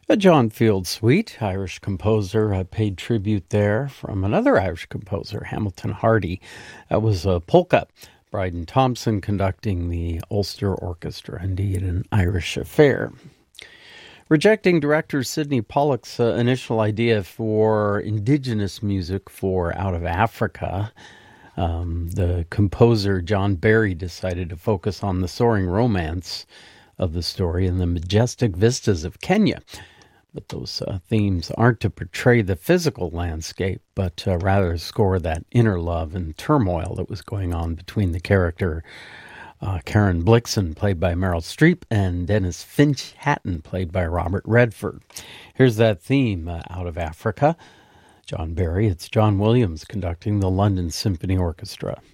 A John Field suite, Irish composer, paid tribute there from another Irish composer, Hamilton Hardy. That was a polka. Bryden Thompson conducting the Ulster Orchestra, indeed an Irish affair. Rejecting director Sidney Pollack's initial idea for indigenous music for Out of Africa, the composer John Barry decided to focus on the soaring romance of the story and the majestic vistas of Kenya. But those themes aren't to portray the physical landscape, but rather score that inner love and turmoil that was going on between the character Karen Blixen, played by Meryl Streep, and Dennis Finch Hatton, played by Robert Redford. Here's that theme, Out of Africa. John Barry, it's John Williams conducting the London Symphony Orchestra.